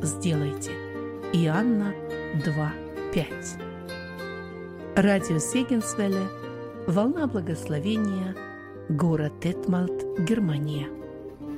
сделайте. Иоанна 2:5. Радио Сегенсвелле, волна благословения, город Детмальд, Германия.